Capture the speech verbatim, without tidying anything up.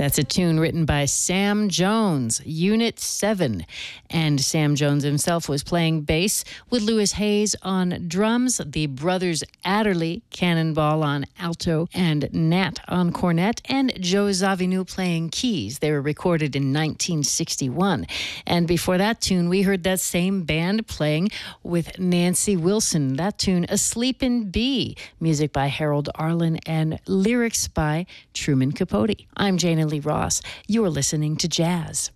That's a tune written by Sam Jones, Unit seven. And Sam Jones himself was playing bass with Louis Hayes on drums, the brothers Adderley, Cannonball on alto, and Nat on cornet, and Joe Zawinul playing keys. They were recorded in nineteen sixty-one. And before that tune, we heard that same band playing with Nancy Wilson. That tune, Asleep in B, music by Harold Arlen and lyrics by Truman Capote. I'm Jana Lee Ross. You're listening to Jazz.